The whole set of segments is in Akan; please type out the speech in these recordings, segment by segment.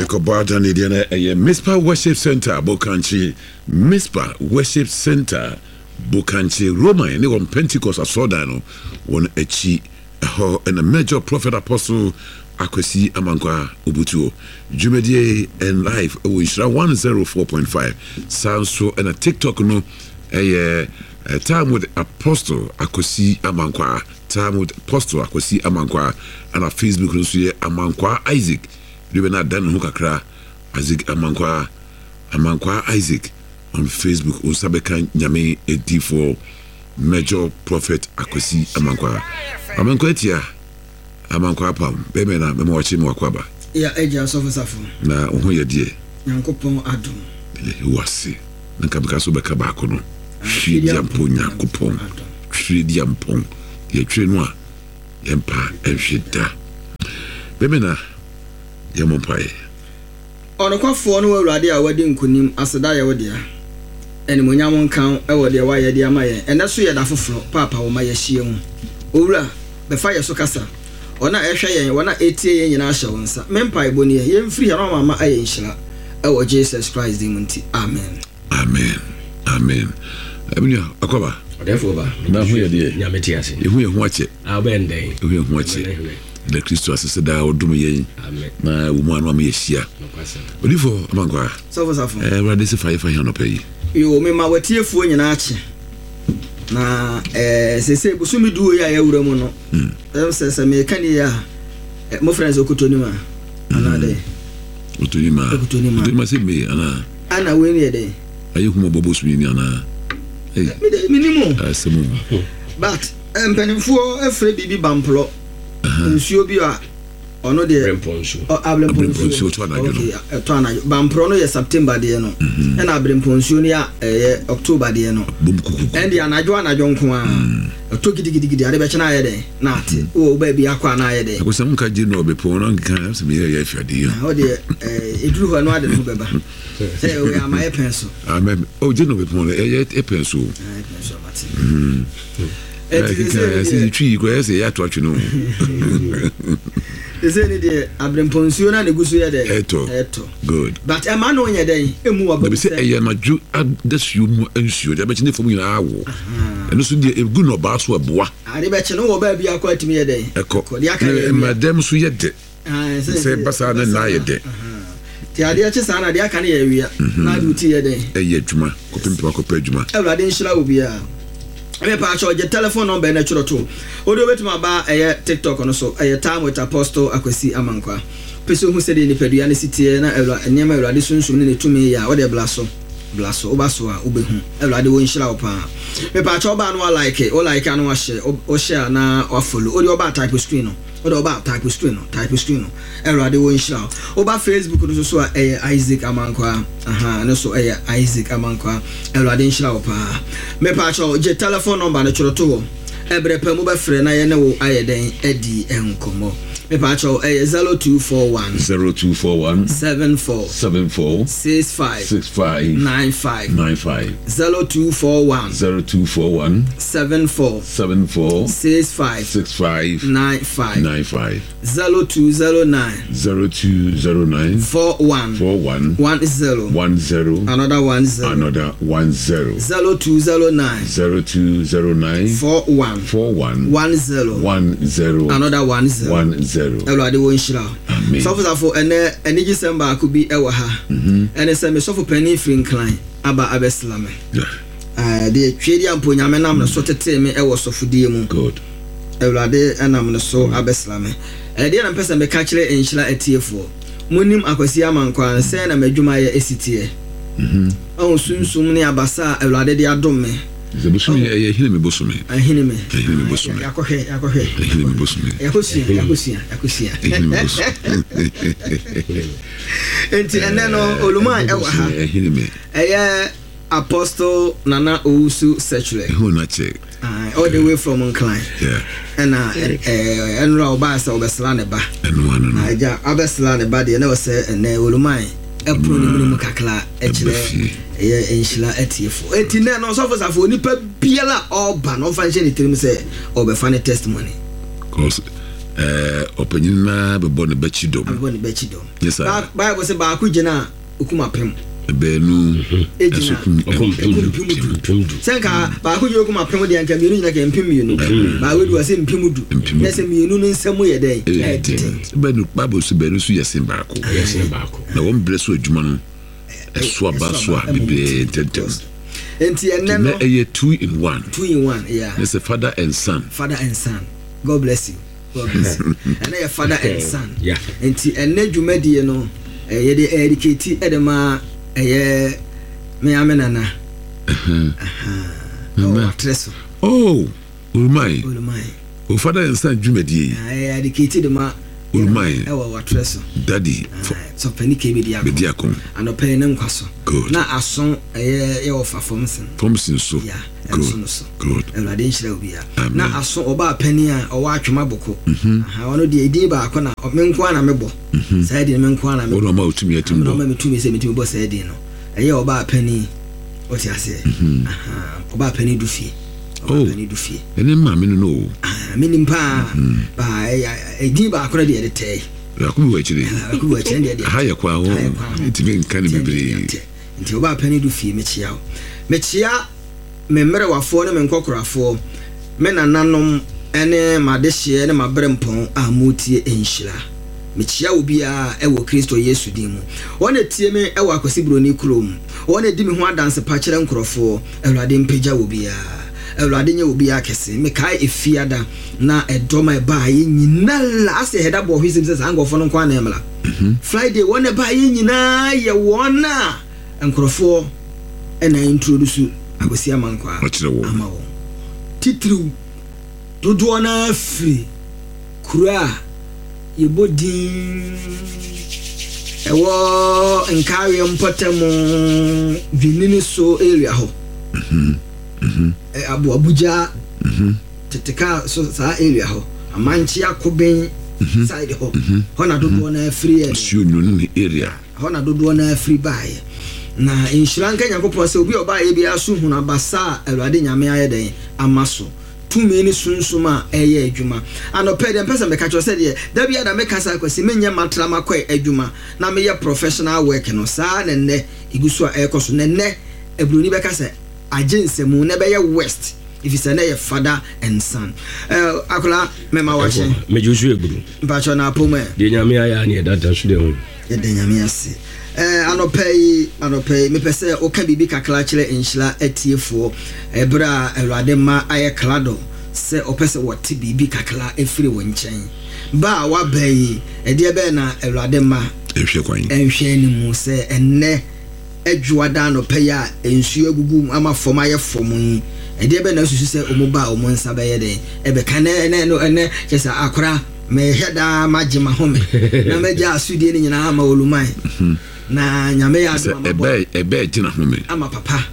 Yekobada Nidiana, a Mispa Worship Center, Bokanchi, Mispa Worship Center, Bokanchi, Roma, and on Pentecost, Asodano, one echi, and a major prophet apostle, Akwesi Amankwa Ubutu, Jumedie and live, which are 104.5. Sounds so, and a TikTok, no, a time with Apostle Akwesi Amankwa, time with Apostle Akwesi Amankwa, and a Facebook, no, Amankwa Isaac. You not done Hukakra, Isaac Amankwa Isaac on Facebook, Usabeka Nyame D4 Major Prophet Akwesi Amankwa. Amankwetia Amankwa Pam, Bemena, Memochi Mwakwaba. Ya Eja Sofasafu. Na Uhoya die. Yankopon Adum. Wasi. Nankabikaso Bekabakono. Shridiampon Yankopon. Shridiampon. Yetrenwa. Yempa Enshita. Bemena. Yamopai. Ono kwafo no awurade a wadi nkonim aseda ya wodi a. Ene monyam nkan e wodi wa ye dia maye. Ene so ye da foforo papa wo maye hie mu. Owura be fa ye so kasa. Ona ehwe yen wona etie yen nyina ahye wonsa. Mempai boni ye mfiri ya mama aye nhira. E wo Jesus Christ di munti. Amen. Amen. Amen. Abunya akoba. Odefo ba. Na hu ye die. Nyameti ase. Ehu ye hu ache. Abende. Ehu ye hu ache. The Christo aseseda odum yen na wo mu anu am yehia odifo Amankwa sofo rade se fire no pay yo me ma watiefuo nyina ache na sese busumi duo ya yawura mu no sese me kan ya mo friends okotoni ma anade okotoni ma se me ana we ne de ayi kuma bobo sumi ni ana minimum asemu but empanifo afre bibi bamplo nsuo bi a ono de Bremponsu to anajo bampro no ye September de no na Bremponsu no ya October de no endi anajo nko a to gidigidi ade be chena ye de na ate o ba bi akwa na ye de akosam ka ji no be pon no nkan se me ye afiade yo o de eduru ho no ade no beba say o ya ma ye penso amen o ji no be pon ye penso mati esi twi ko ese ya to atwe ese ni de Bremponsu na neguso ye de eto good but e ma no nye den emu wa be say e maju adasuo mu ansuo de be chine fom nyina awo eno so de egu no ba so aboa ade be chine wo ba bi akwa atimi ye den ko de aka madam so ye de se basa na ye de ti ade ache sana de aka na ye wia na du ti ye den e ye adwuma ko pempa ko pa adwuma awurade nhira obi a me pa cho je telephone number na churo to odo betuma ba TikTok no so time with Apostle Akwesi Amankwa peso hu se de ni pedua ne sitie na nyema awurade sunsun ne tumi ya wo de blaso obaso a obehu awurade wo nhira wo pa me pa cho ba no like anu o share na o follow odi oba type screen no odi oba type screen no awurade wo nhira oba Facebook no so Isaac Amankwa no so Isaac Amankwa awurade nhira wo pa me pa cho je telephone number na choro to ebre pa mu ba frɛ na ye ne wo ayeden adi enkomo me pa cho 0241 74 65 95 0241 74 65 95 0209 41 10 another 10 0209 41 10 another 10 Elwade wo nhira sofo ene December ko bi ewa ha ene se me sofo pani free incline aba abeslame de twedi ampo nyame nam no so tete me ewo sofo die mu good Elwade enam no so abeslame de na pese me ka kire enhira atiefo munim Akwesi Amankwa se na madwuma ye esitie on sunsum ne abasa Elwade de adom me ze busumi ye hine me busumi yakohwe hine me busumi yakosia enti eneno oluma ewa ha hine me Apostle Nana Owusu Sechure who na check all the way from Incline and enra obasa obesla ne ba na ja obesla ne ba de na wose ene oluma epro ni mu kakla echire enhila etiefo etine no so for nipa biala oba no fa nche ni tirim se obefa ne testimony cause opanyin na bebo ne bachidom yes sir Bible say ba ku gina okuma pem benu esukum senka ba ku gina okuma pem de anka mienu nyina ka empem mienu ba we do say empem du na say mienu no nsem ye dey benu Bible so benu so yesen ba ko na won bless adwuma no so aba bibe tentem enti enne no 2 in 1 yeah it's a father and son God bless you and your father and son yeah enti enne dwumadie no ye de educate edema me amenana ulmai o father and son dwumadie educate de ma ulmai watreso daddy so pani ke media kon anope ne nkwaso na ason ye ofa fomsen so yeah good and shira obia na ason oba pani a owa atwema boko wono de edi ba akọ na menko ana mebo sai de menko ana mebo wono ma otumi atim no ma metumi se metumi bo sai de no eye oba pani oti ase oba pani du fie pani du fie ene ma me no minim pa ba edi ba akọ de te akubu wachire de haya kwa ho itime nkane bebre nti oba pani du fie mechia memere wafo ne menkokorafo me nananom ene madehye ne mabrempon amutie enhyira mechia obi a ewo Kristo Yesu dimu wona tie me ewo akwasibroni krom wona di me ho adanse pa kire nkorofo Awurade mpagya obi a Awurade nya obi a kese me kai efiada na edoma ba ye nyina ase heda bo hwisim se sangofo no kwa na emla Friday wona ba ye nyina ye wona nkorofo ena introduce agosi amankwa amawo titru dodo na afri kura yebodin ewo nkawe mpotemo vinini so area ho Abuja teteka so sa area ho amanchi akoben side ho hona dodo na afri sunyun area hona dodo na afri bae na insuranka Nyankopon se obi oba ye bia so hunu abasa Awurade nyame ayeden amaso tumi ni sunsuma eye adwuma anope dem pesa me ka cho se de da bia da me kasa kwasi menye matra makwa adwuma na me ye professional work no sa nenne igusu a ekoso nenne ebroni be kasa agensemu ne be ye west if you say na father and son akola me ma wache me josu egburu mpa cho na apoma de nyame aya na data so de ho ye de nyame ase anopei me pese o ka bibi kakla kire enhyira atiefo ebra Awurade ma aye klado se o pese wote bibi kakla efiri wonchen ba wa bai ede be na Awurade ma ehwe ni mu se enne adwuada anopei a ensu agugu ama fom aye fom yi ede be na susu se omuba omonsa be ye den ebe kan ene kesa akora me heda magima home na meja asudie ni nyina ama olumai na nyame ya do ebe tina home ama papa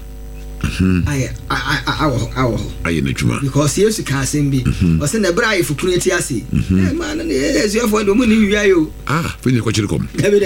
aye na dwuma because Yesu ka sembi o se na bra ifukunu eti ase man na Yesu afo ndo mu ni wia yo fenye ko chirikom ebe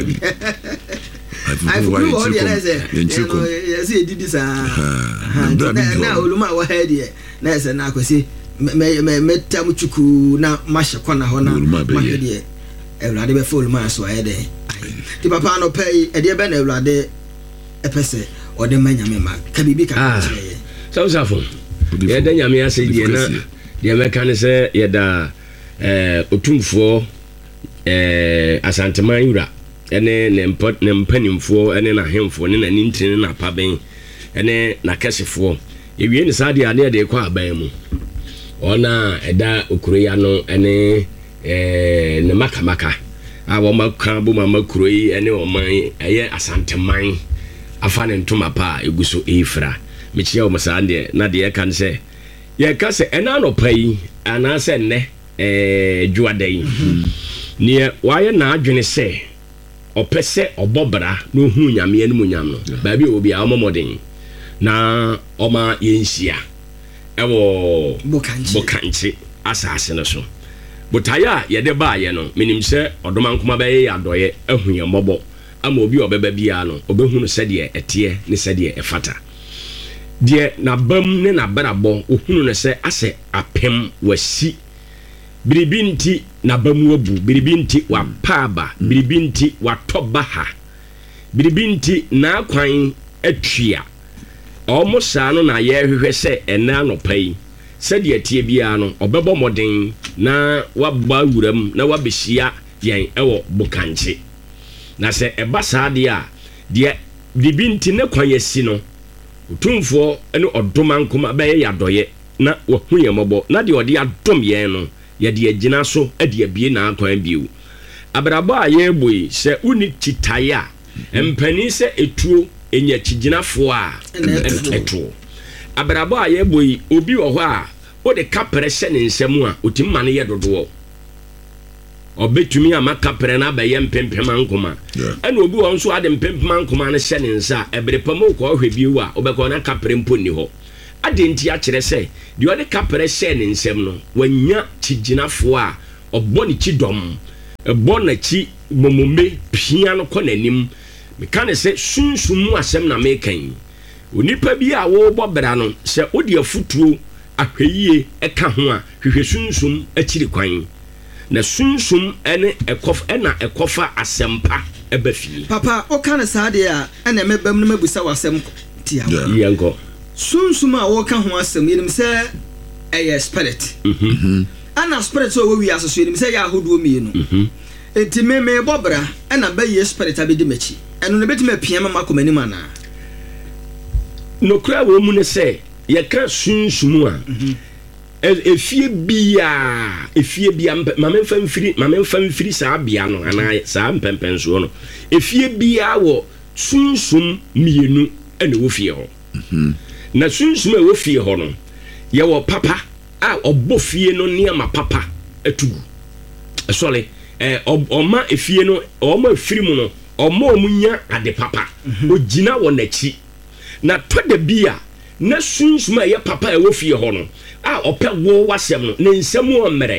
ai fukunu ho de na se Yesu edidi sa na oluma wa hede na se na akosi me tamu chuku na mashe kona ho na mahede Awurade be fo oluma so ayede ti papa no pay e de be na Awurade epese o de manyame ma ka bibi ka kire so safo ye de nyame ase die na de me kan se ye da otumfo asanteman yura ene ne mpanimfo ene na hemfo ne na nintini na paben ene na kasefo ewie ne sa de ade de kwa aban mu ona eda okuroya no ene ne makamaka abo maka bo mama kuroi ene oman eye asanteman afa ne ntoma pa eguso efra mechia o masande na de kan se ye ka se ena no pai ana se ne juadai ne waye na adwene se opese obobra no hu nyame anu nyam no ba bi obi a omomoden na oma yenhia ewo bokanchi asase no so botaya ye de ba ye no minim se odomankoma ba ye adoye ahu ye mbobo ama obi obeba bia no obehu no se de etie ne se de efata de na bam ne na brabo ohunu no se ase apem wasi biribi nti na bamu abu biribi nti wapaba biribi nti watɔba ha biribi nti na akwan atwia ɔmo saa no na yɛhwehwɛ sɛ ɛna anɔpa yi sɛdeɛ tie biara no ɔbɛbɔ mmɔden na waba wuram na wabɛhyia yɛn ɛwɔ Bokankye na sɛ ɛba saa deɛ a deɛ biribi nti ne kwan yɛsi no otumfoɔ ne ɔdoma nkoma bɛyɛ yɛadɔyɛ na wahu yɛn mmɔbɔ na deɛ ɔde adom yɛn no yɛde agyina so de abie na akwan bio abrabɔ a yɛrebɔ yi sɛ woni titae a mpanin sɛ etuo enya kyegyinafoɔ a ɛtoɔ abrabɔ a yɛrebɔ yi obi wɔ hɔ a wode kapere hyɛ ne nsɛm a otimi ma no yɛ dodoɔ ɔbɛtumi ama kapere no abɛyɛ mpempem ankoma ɛna obi wɔ nso ade mpempem ankoma no hyɛ ne nsa a ɛbere pam wokɔ ɔhwɛ bio a wobɛkɔ na kapere mpo nni hɔ ade nti akyerɛ sɛ deɛ ɔde kapere hyɛ ne nsɛm no wanya kyegyinafoɔ a ɔbɔ ne kyi dɔm ɛbɔ n'akyi momome pia no kɔ n'anim meka ne sɛ sunsum mu asɛm na mekan onipa bi a wɔbɔ bra no sɛ wode afutuo ahwɛyie ɛka ho a hwehwɛ sunsum akyiri kwan na sunsum ɛne ɛkɔfa asɛmpa ɛba fie papa ɔka ne saa deɛ a ɛna mɛbam no mabusa w'asɛm tia yɛnkɔ sunsum a wɔka ho asɛm yɛnim sɛ ɛyɛ spirit ana spirit sɛ ɔwɔ wiase so yɛnim sɛ yɛ ahodoɔ mmienu enti mebɔ bra ɛna bɛyɛ spirit abɛdi m'akyi ɛno no bɛtumi apia ma makɔ m'anim anaa nokora wɔ mu ne sɛ yɛka sunsum a efie bia mamemfa mfiri saa bia no anaa saa mpɛmpɛnsoɔ no efie bia wɔ sunsum mmienu ɛna wɔ fie hɔ na sunsum a wɔ fie hɔ no yɛwɔ papa a ɔbɔ fie no nneɛma papa atugu ɛsɔle ɔma efie no ɔma efiri mu no ɔma ɔmo nya ade papa ogyina wɔ n'akyi na tɔda bi a na sunsum a yɛ papa a ɛwɔ fie hɔ no a ɔpɛ wo wasɛm no ne nsɛm ɔmmerɛ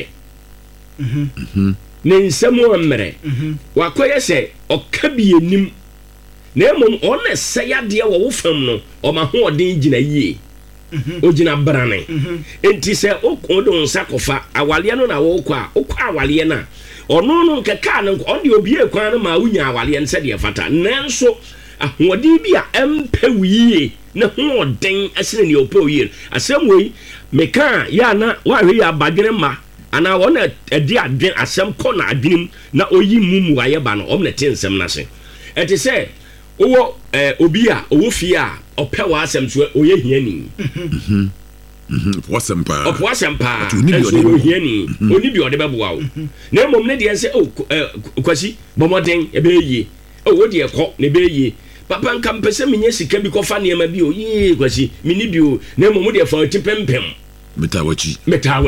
ne nsɛm ɔmmerɛ wakɔyɛ sɛ ɔka bi anim na mmom ɔna sɛ yadeɛ wɔ wo fam no ɔma hoɔden gyina yie ogyina brane enti sɛ wode wo nsa kɔfa awaleɛ no na wɔwokɔ a wokɔ awaleɛ no a ɔno no nkɛkaa no ɔde obie kwan no ma wonya awaleɛ no sɛdeɛ fata nanso ahoɔden bi a ɛmpɛ wo yie na hoɔden ɛsene nea ɔpɛ wo yie asɛm wei meka yɛ na wahwɛ yɛ abadwene ma anaa wɔna ɛde adwen asɛm kɔ na adwenem na ɔyi mu ayɛ ba no ɔm na te nsɛm no ase ɛte sɛ wowɔ obi a ɔwɔ fie a ɔpɛ wɔ asɛm so ɔyɛ hiani ɔpɔ asɛm paa ɛnso ɔyɛ hiani ɔni bi ɔde bɛboa wo na mmom ne deɛ sɛ kwasi bɔmmɔden ɛbɛyɛ yie wo deɛ kɔ ne bɛyɛ yie papa nka mpɛ sɛ menyɛ sika bi kɔfa nneɛma bi o yee kwasi menni bi o na mmom deɛ fa ɔti pɛmpɛm metaa wakyi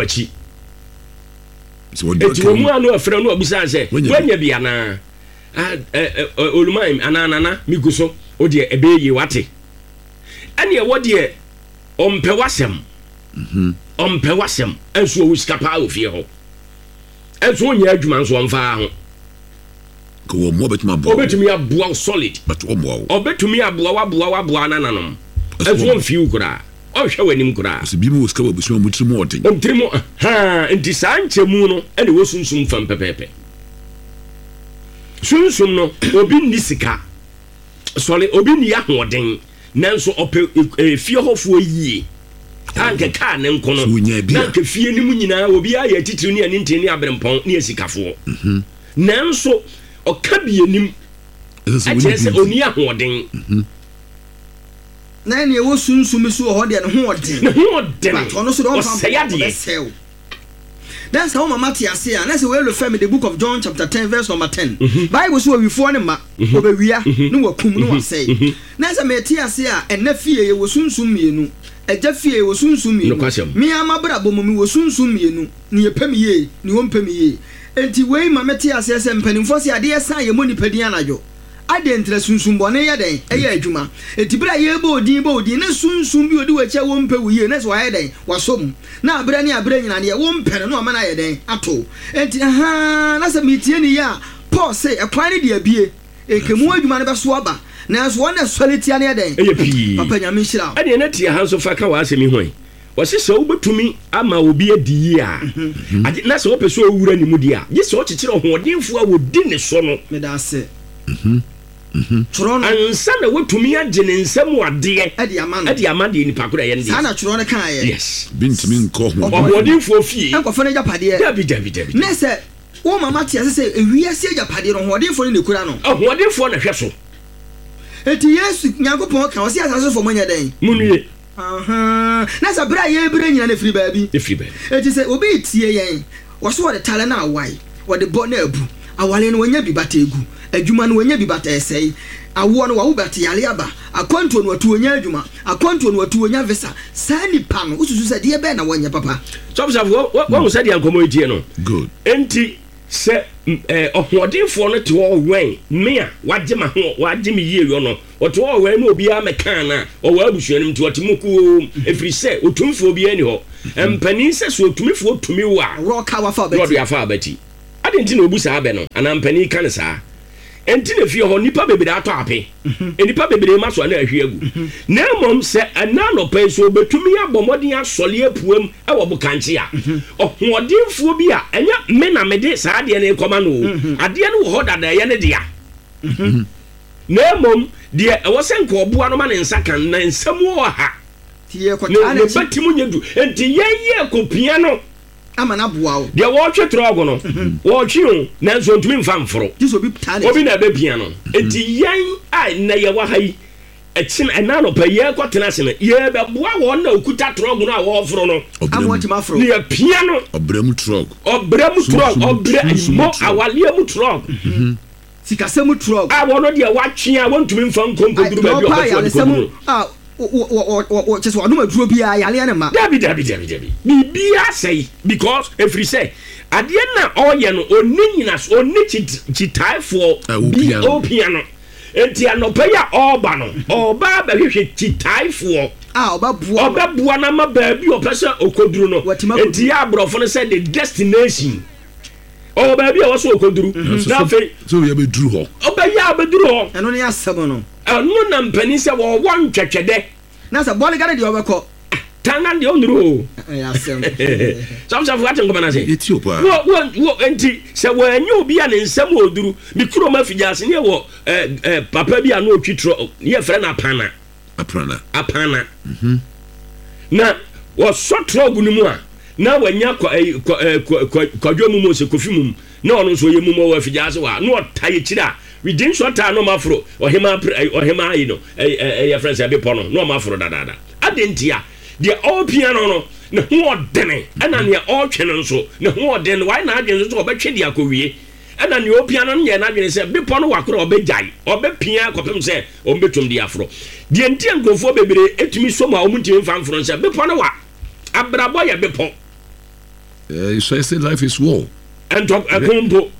ɛti wɔ mu a no afrɛ no abusaa sɛ woanya bi anaa oluman anaa nana migu so wo deɛ ɛbɛyɛ yie wate ɛneɛ wɔ deɛ ɔmpɛ wasɛm ɛnso ɔwo sika paa wɔ fie hɔ ɛnso wonyɛ adwuma nso ɔmfaa ho obetumi aboa solid obetumi aboa nananom ɛnso ɔmfie wo koraa ɔhwɛ w'anim koraa ɔmtirimu nti saa nkyɛmu no ɛne wɔ sunsum fam pɛpɛɛpɛ sunsum no obi nni sika sɔle obi nni ahoɔden nanso ɔpɛ fie hɔfoɔ yie ankɛkaa ne nko no na anka fie no mu nyinaa obi ayɛ atitiri ne anintini ne aberempɔn ne asikafoɔ nanso ɔka bi anim ɛkyerɛ sɛ ɔni ahoɔden na ɛne ɛwɔ sunsum so wɔ hɔ deɛ ne hoɔden ɔno so deɛ ɔmfa that's how mama tia say and that's where we find the book of John chapter 10 verse number 10 Bible so we for ne ma obewia no wakum no say na say me tia say a na fie ye wo sunsum mienu eja fie wo sunsum mienu me amabra bomo mi wo sunsum mienu ne ye pam ye ne wo pam ye enti wei mama tia say say mpanimfo say ade san ye moni padin anajo ade ntre sunsum bone ye den eye adwuma enti bra ye ba odin na sunsum bi odi wacha wo mpa wiye na so aye den wasom na abra ni abra nyina ne wo mpere no ama na ye den ato enti na se mitie ni ya Paul say ekwan ne de abie ekemu adwuma ne beso aba na so wona solitia ne ye den eye pii papa nyame hira ade na tie ha so fa ka wa asemi hwan wɔsi sɛ wobɛtumi ama obi adi yie a ade na sɛ wɔpɛ sɛ owura ne mu di a gye sɛ ɔkyekyere ɔhoɔdenfo a wɔdi ne so no meda ase choro no ansa na wɔtumi agye ne nsɛm adeɛ ade ama deɛ nipa koro ɛyɛ ne saa na choro no kaayɛ yes bintimi nkɔ ho ɔhoɔdenfo fie ɛnkɔfo no agyapadeɛ dabi ne sɛ wo mama te ase sɛ ewiase agyapadeɛ no ɔhoɔdenfo no ne kura no ɔhoɔdenfo na hwɛ so eti yesu nyankopɔn ka ɔsi asase fo monyɛ dɛn munue na sɛ berɛ a yɛbrɛ nyina no ɛfiri baabi eti sɛ obi tie yɛn wɔso wɔde tale no awae wɔde bɔ no abu awale no wɔnya bi bata egu adwuma no wɔnya bi bata ɛsɛe awoɔ no wawo bata yale aba akwantuo no watu wɔnya adwuma akwantuo no watu wɔnya visa saa nipa no wosusu sɛ deɛ bɛɛ na wɔnyɛ papa sɔfosafo wɔhu sɛdeɛ nkɔmmɔ ɛtie no good enti sɛ ɔhoɔdenfoɔ no te hɔ wɛn me a wagye me yie yɔ no ɔte hɔ wɛn na obiara mɛkaa no a ɔwɔ abusua no m nti ɔte mu koo ɛfiri sɛ ɔtumfoɔ biara ni hɔ mpanin sɛ sɛ ɔtumifoɔ tumi wo a wɔde afa abati ade nti na ɔbu saa bɛ no anaa mpanin ka ne saa ɛnti na fie hɔ nipa bebree atɔ ape nipa bebree ma so ana ahwie agu na mmom sɛ ɛna nɔpɛ so obɛtumi abɔ mmɔden asɔle apuam ɛwɔ bokankye a ɔhoɔdenfoɔ bi a ɛnyɛ me na mede saa adeɛ no kɔma no adeɛ no wɔ hɔ dada ɛyɛ ne dea na mmom deɛ ɛwɔ sɛ nka ɔboa no ma ne nsa kan na nsɛm wɔ ha ne bɛtim nyɛ du enti yɛyɛ kɔpia no ama na boa wo deɛ wɔtwe trɔgo no wɔtwe o nanso ntumi mfa mforo obi na ɛbɛpia no enti yɛn a na yɛwɔ ha yi ɛkyena ɛna no pɛ yɛkɔtena ase no yɛbɛboa wɔn na okuta trɔgo no a wɔforo no ne yɛpia no ɔbrɛ mu trɔg ɔbrɛ mo awaleɛ mu trɔg sikasɛ mu trɔg a wɔno deɛ wɔatwe a wɔntumi mfa nkɔnkɔduru baabi ɔbɛfɔ kyɛ sɛ ɔnom aduro biaa yaleɛ ne ma dabi biribia sɛe because ɛfiri sɛ adeɛ na ɔyɛ no ɔne kyitaefoɔ bi ɔpia no enti anɔpɛ yi a ɔba no ɔba bɛhwehwɛ kyitaefoɔ ɔbɛboa no ma baabi ɔpɛ sɛ ɔkɔduru no enti yɛ aborɔfo no sɛ the destination ɔwɔ baabi a wɔ so ɔkɔduru na afei sɛ yɛbɛduru hɔ ɔbɛyɛ a bɛduru hɔ ɛno ne asɛm no ɛno na mpani sɛ wɔwɔ ntwɛtwɛdɛ na sɛ bɔne gane deɛ ɔbɛkɔ tanga deɛ ɔnuru o sɛmsɛfo ate nkɔma no sɛ enti sɛ wɔanyɛ obi a ne nsɛm ɔduru me kurom afigya ase ne yɛwɔ papa bi a na ɔtwi trɔ yɛfrɛ no apana na wɔsɔ trɔgu no mu a na wanya kwadwa mu mu sɛ kofi mu na ɔno nso ɔyɛ mu ma wɔ afigya ase wɔ a na ɔta yɛkyiri a within short time no mafro ɔhema yi no ɛyɛ friends ɛbepɔ no na ɔmafro dadaada adentia deɛ ɔpia no ne ho ɔdene ɛna nea ɔtwe no nso ne ho ɔdene no wayɛ n'adwene nso sɛ ɔbɛtwe deɛ akɔwie ɛna nea ɔpia no nyɛ n'adwene sɛ bepɔ no wakoro ɔbɛgyae ɔbɛpia kɔpem sɛ ɔmbɛtwam deɛ aforo deɛ ntia nkurɔfoɔ bebree ɛtumi som a ɔmutumi mfa mforo sɛ bepɔ no wa abrabɔ yɛ bepɔ so I say life is war ɛntɔ ɛko mpo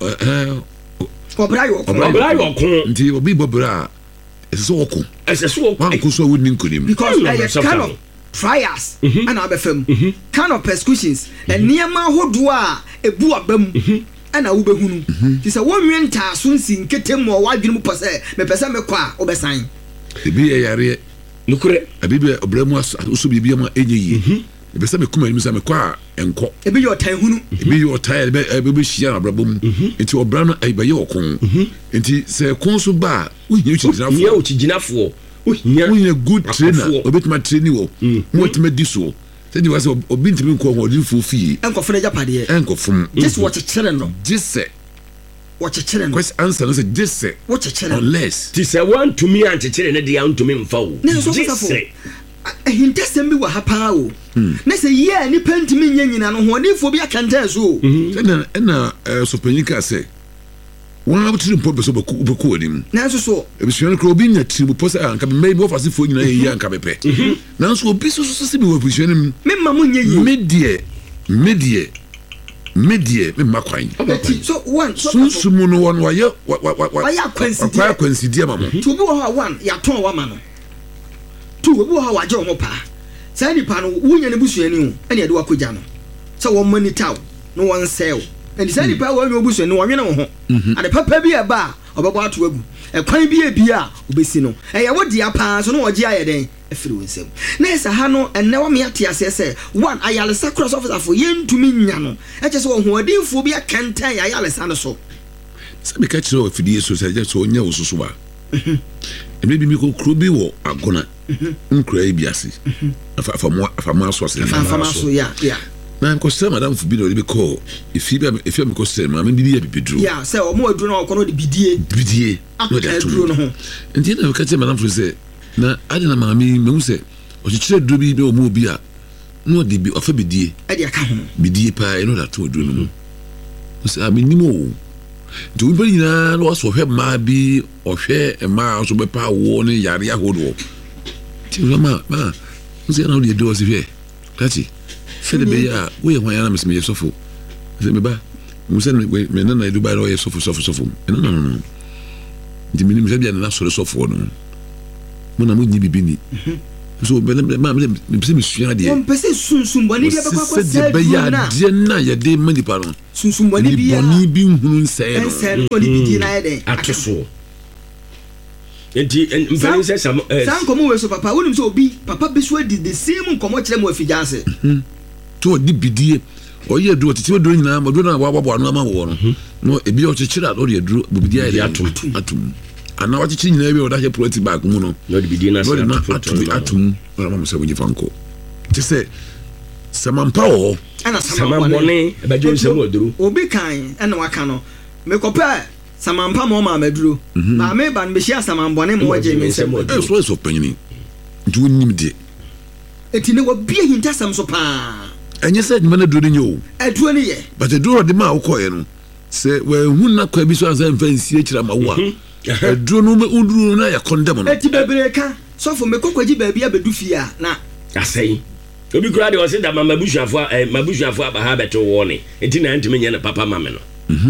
ɔbra yɛ ɔko nti obi bɔbra a ɛsɛ sɛ wɔko wanko so a wodni nkonim because ɛyɛ kind of trials ɛna wabɛfam kind of persecutions nneɛma ahodoɔ a ɛbu aba mu ɛna wobɛhunu nti sɛ wɔnwie ntaaso nsi nketem wɔ w'adwene mu pɔ sɛ mepɛ sɛ mekɔ a wobɛsan ebi yɛ yareɛ nokorɛ ebi bɛ ɔbrɛ mu so biribi ama ɛnyɛ yie ebi sɛ mekuma anim sɛ mekɔ a ɛnkɔ ebi yɛ ɔtan hunu ebi yɛ ɔtan ɛbɛhyia no abrabɔ mu nti ɔbra no ɛbɛyɛ ɔko nti sɛ ɛko so ba a wohia wokyegyinafoɔ wohia good trainer ɔbɛtumi atraining wɔ na watumi adi soɔ sɛdeɛ wɔ sɛ obi ntumi nkɔ ɔhoɔdenfoɔ fie ɛnkɔfo no agyapadeɛ ɛnkɔfom gye sɛ wɔkyekyere no gye sɛ wɔkyekyere no kwasi answer no sɛ gye sɛ wɔkyekyere unless ti sɛ wɔntumi ankyekyere ne deɛ wontumi mfa wo gye sɛ ahintasɛm bi wɔ ha paa o na sɛ yie a nipa ntumi nyɛ nyina no hoɔdenfoɔ bi akɛntɛn so o ɛna sɔpanyin kaa sɛ wɔn abotiri mpɔ bɛ so bɛkɔ wɔ anim nanso so ebusua no kora obi nya tirimupɔ sɛ anka mɛyi bi wɔfasefoɔ nyinaa yɛ yie anka bɛpɛ nanso obi soso sɛ bi wɔ abusua no mu memma mo nyɛ yie medeɛ memma kwan sunsum no wɔn wayɛ akwansideɛ ma mo nti obi wɔ hɔ a one yɛatɔn wama no two obi wɔ hɔ a wagye wɔn paa saa nipa no wonya ne busuani o ɛne ɛde wakɔgya no sɛ wɔn manita wo na wɔn nsɛe wo ɛnti saa nipa wɔn nyɛ busuani wɔn nwene wo ho ade papa bi ɛba a ɔbɛbɔ ato agu ɛkwan bi ebia obesi no ɛyɛ wo dia paa so no wɔgye ayɛ den afiri wo nsam na ɛsɛ ha no ɛnɛ wa me ate ase sɛ one ayalesa cross officer fo yɛntumi nya no ɛkyɛ sɛ ɔhoɔdenfo bi akɛntɛn ayalesa no so sɛ meka kyerɛ wɔ afidie so sɛ ɛgyɛ sɛ ɔnyɛ wo soso a ɛmɛ bi mi kɔ kuro bi wɔ agona nkura yi bi ase afamo aso ase na nkɔsɛ madam fo bi na ɔde bi kɔ efi mi kɔsɛ maame bi yɛ bibiduro sɛ ɔmo aduro na ɔkɔ no de bidie na ɔde ato no ho nti na meka kyerɛ madam fo sɛ na ade na maame mehu sɛ ɔkyekyerɛ duro bi na ɔmo obi a na ɔde bi ɔfa bidie ɛde aka ho bidie paa ɛna ɔde ato aduro no mu sɛ amenim o nti wopɛ nyinaa na wɔsɛ ɔhwɛ mmaa bi ɔhwɛ mmaa nso bɛpa awoɔ ne yare ahodoɔ nti ma nsɛ na wode aduro ɔse hwɛ kati sɛde bɛyɛ a woyɛ hwan ara mesɛ meyɛ sɔfo sɛ meba mu sɛ mena na ɛdu ba na ɔyɛ sɔfo ɛno no nti menim sɛ bia nana sɔre sɔfoɔ no mo na monyi bibi ni so mepɛ mesua deɛ wɔmpɛ sɛ sunsum bɔne bi bɛkɔ akɔ sɛ bɛyɛ adeɛ na yɛde ma nipa no sunsum bɔne bi nhunu nsɛe no ɔne bidie na ayɛ dɛn ato so nti mfani sɛ saa nkɔmmɔ wei so papa wonim sɛ obi papa bi so adi the same nkɔmmɔ kyerɛ mu afigya ase to ɔde bidie ɔyɛ aduro tete aduro nyinaa aduro na wɔabɔ ano ama wɔ no no ebi ɔkyekyere a ɔde aduro bidie ayɛ atom ana wakyekyere nyinaa bi ɔda hyɛ proti back mu no na ɔde bidie na atom ɔna mamu sɛ wonye fa nkɔ te sɛ samampa wɔ ɛna samambɔne ɛbɛgye nsɛm aduro obi kan ɛna waka no mekɔpɛ samampa ma ɔma amaduro maame ba no bɛhyia samambɔne ma wɔgye me nsɛm ɛso ɛsɔ panyini nti wonim deɛ ɛti ne wɔbie hintasɛm so paa ɛnyɛ sɛ adwuma no aduro no nyɛ o aduro no yɛ but aduro ɔde ma a wokɔɛ no sɛ wahu na kwa bi so ansa mfa nsie kyerɛ ma wo a aduro no woduro no na yɛ kɔndɛm no ɛti bebree ka sɔfo mekɔkɔgye baabi abɛdu fie a na asɛi obi kura de ɔse da mabusuafoɔ aba ha bɛte wɔ ne nti na ntumi nyɛ ne papa ma me no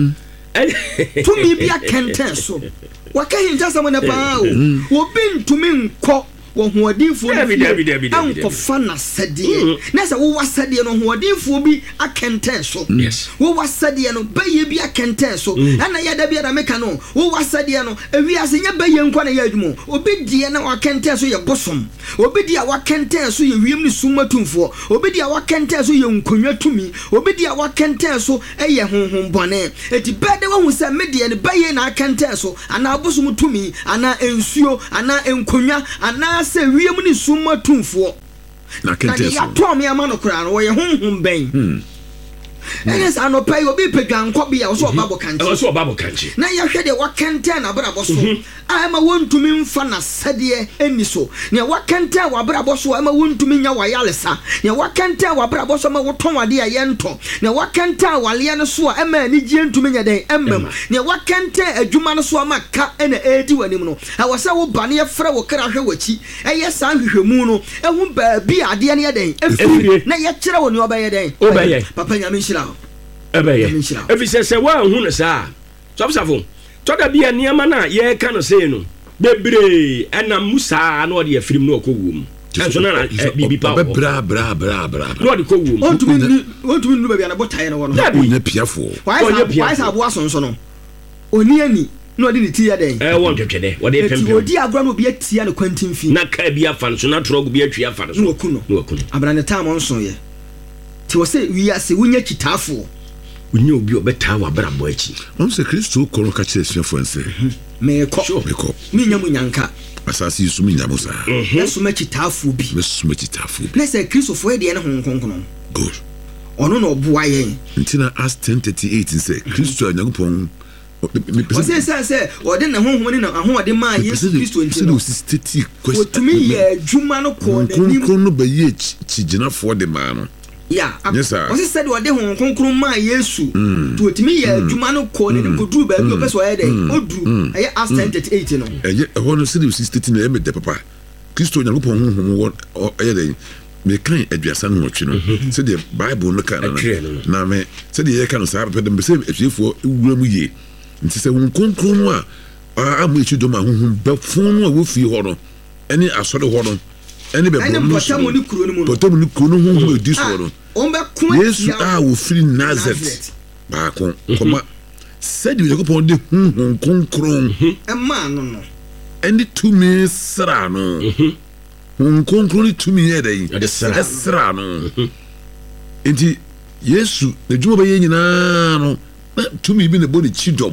tumi bi akɛntɛn so waka hintasɛm ne paa o obi ntumi nkɔ wɔhoɔdenfoɔ no ankɔfa n'asɛdeɛ na sɛ wowɔ asɛdeɛ no hoɔdenfoɔ bi akɛntɛn so wowɔ asɛdeɛ no bɛyɛ bi akɛntɛn so ɛna yɛda bi ada meka no wowɔ asɛdeɛ no ewiase nyɛ bɛyɛ nkwa na yɛ adwuma obi deɛ na wakɛntɛn so yɛ bosom obi deɛ wakɛntɛn so yɛ wiem ne sum atumfoɔ obi deɛ wakɛntɛn so yɛ nkonnwa tumi obi deɛ wakɛntɛn so ɛyɛ honhom bɔne eti bɛde wahu sɛ me deɛ no bɛyɛ na akɛntɛn so anaa bosom tumi anaa nsuo anaa nkonnwa anaa sɛ wiem ne sum atumfoɔ na kɛntɛn so yɛatɔ me ama no koraa no wɔyɛ honhom bɛn ɛne sɛ anɔpɛ yi obi pɛ dwankɔ bi a ɔsɛ ɔbabɔ kankye na yɛhwɛ deɛ wakɛntɛn n'abrabɔ so a ɛma wɔntumi mfa n'asɛdeɛ ɛni so nea wakɛntɛn w'abrabɔ so a ɛma wɔntumi nya w'ayalesa nea wakɛntɛn w'abrabɔ so ɛma wotɔn adeɛ a yɛntɔ nea wakɛntɛn w'aleɛ no so a ɛma anigye ntumi nya dɛn ɛmmam nea wakɛntɛn adwuma no so ama ka ɛna ɛredi w'anim no ɛwɔ sɛ woba ne yɛfrɛ wo kra hwɛ w'akyi ɛyɛ saa nhwehwɛmu no ɛho baabi a adeɛ no yɛ dɛn ɛfiri na yɛkyerɛ wo ne ɔbɛyɛ dɛn papa nyame nhyira ɛbɛyɛ ɛfisɛ sɛ woahu no saa sɔfosafo tɔda bi a nneɛma no a yɛreka no sei no bebree ɛnam mu saa na ɔde afirim na ɔkɔ wɔ mu ɛnso na biribi pa wɔ bra na ɔde kɔ wɔ mu ɔntumi nnu baabi a nabɔtaeɛ no wɔ no ɔnyɛ piafoɔ wɔayɛ sɛ aboa so nso no ɔni ani na ɔde ne ti yɛ dɛn ɛwɔ ntwetwɛdɛ wɔde pɛmpɛm ɔdi agorɔ no obi atia no kwantim fi na kaa bi afa no so na trɔg bi atwi afa no so na waku no abrane tam ɔnsoyɛ nti wɔ sɛ wiase wonya kyitaafoɔ wonye obi ɔbɛtaa w'abrabɔ akyi ɔm sɛ kristo kɔ no ka kyerɛ asuafoɔ nsɛ mekɔ menya mu nyanka asase yi so menya mo saa mɛsoma kyitaafoɔ bi na sɛ kristofoɔ deɛ ne ho nkronkron good ɔno na ɔboa yɛn nti na Acts 10:38 sɛ kristo a nyankopɔn ɔsɛ sɛ ɔde ne honhom ne ahoɔden maa yesu kristo nti no ɔtumi yɛ adwuma no kɔɔ n'anim nkronkron no bɛyɛ kyigyinafoɔ de maa no ɔsɛ sɛ de ɔde honhom kronkron maa yesu nti ɔtumi yɛ adwuma no kɔɔ n'anim kɔduru baabi ɔpɛ sɛ ɔyɛ dɛn ɔduru ɛyɛ Acts 10:38 no ɛhɔ no sɛde osi 38 no ɛyɛ mɛdɛ papa kristo nyankopɔn honhom wɔ ɛyɛ dɛn mekan aduasa no wɔtwe no sɛdeɛ bible no ka na me sɛdeɛ yɛka no saa pɛpɛ dɛ mbɛsɛ atuafoɔ wura mu yie nti sɛ wo nkronkron no a ama ɛkyi dɔm a honhom bɛfo no a wɔfie hɔ no ɛne asɔre hɔ no ɛne bɛbɔ no so pɔtamu ne kuro no honhom ɛdi soɔ no yesu a wɔfiri Nazaret baako kɔma sɛdeɛ onyankopɔn de honhom kronkron ɛmaa no ɛne tumi sra no honhom kronkron ne tumi yɛ dɛn ɛsra no enti yesu n'adwuma bɛyɛ nyinaa no na tumi bi na bɔ ne kyi dɔm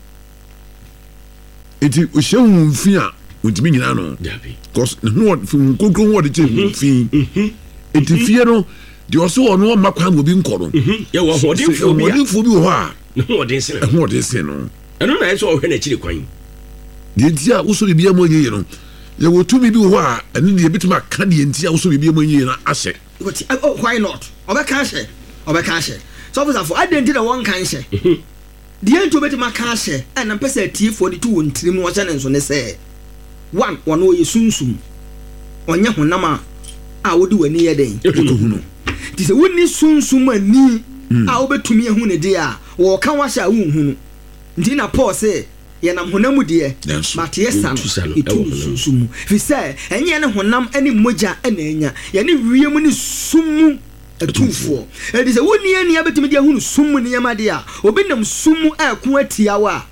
enti ɔhyɛ honhom fi a ɔntumi nyinaa no because honhom kronkron wɔ de kyɛ honhom fi enti fie no deɛ ɔso wɔ no ɔmma kwan obi nkɔ no yɛwɔ ahoɔdenfoɔ bi wɔ hɔ a ahoɔden sen no ɛno na ɛsɛ ɔhwɛ n'akyiri kwan deɛ nti a wosɔ biribiara mu anyɛ yie no yɛwɔ tumi bi wɔ hɔ a ɛno deɛ yɛbɛtumi aka deɛ nti a wosɔ biribiara mu anyɛ yie no ahyɛ why not ɔbɛka hyɛ so ɔfisafo adɛn nti na wɔnka nhyɛ deɛ nti wobɛtumi aka hyɛ ɛna mpɛ sɛ atiefoɔ de to wɔ ntirim wɔhyɛ ne nso ne sɛ one wɔno ɔyɛ sunsum ɔnyɛ honam a wode w'ani yɛ dɛn ɛkɔhunu nti sɛ wonni sunsum ani a wobɛtumi ahu ne deɛ a wɔɔka wahyɛ a wonhunu nti na Paul sɛ yɛnam honam mu deɛ mateɛ sa no ɛtu sunsum mu firi sɛ ɛnyɛ ne honam ne mmogya ɛna anya yɛne wiem ne sum mu atumfoɔ ɛdi sɛ wonni ani abɛtumi de ahunu sum mu nneɛma deɛ a obi nam sum mu ɛko atia wo a